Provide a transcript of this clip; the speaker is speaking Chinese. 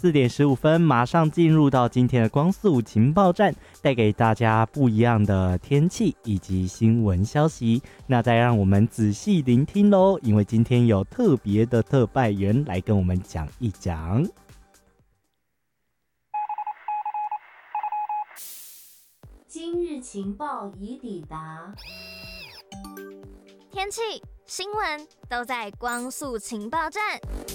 4:15，马上进入到今天的光速情报站，带给大家不一样的天气以及新闻消息。那再让我们仔细聆听咯，因为今天有特别的特派员来跟我们讲一讲。 今日情报已抵达， 天气、新闻都在光速情报站。